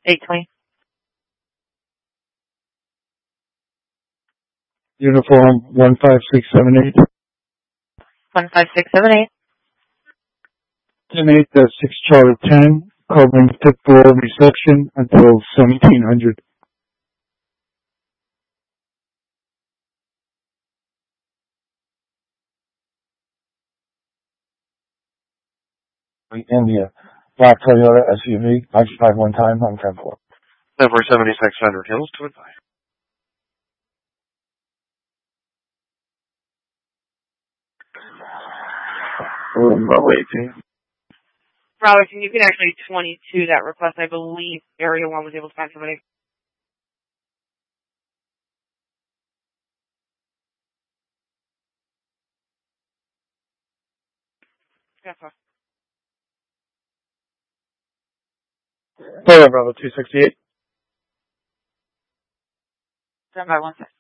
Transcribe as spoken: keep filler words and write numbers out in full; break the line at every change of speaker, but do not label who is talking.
eight twenty.
Uniform one five six seven eight.
one five six seven eight.
ten eight, that's six Charlie ten, covering fifth floor reception until seventeen hundred. India, black Toyota S U V, occupied one time on ten four.
Number seventy-six hundred Hills to advise.
Bravo eighteen.
Bravo eighteen, you can actually twenty-two that request. I believe Area one was able to find somebody. Yes, sir.
Bravo two sixty-eight.
Stand by one second.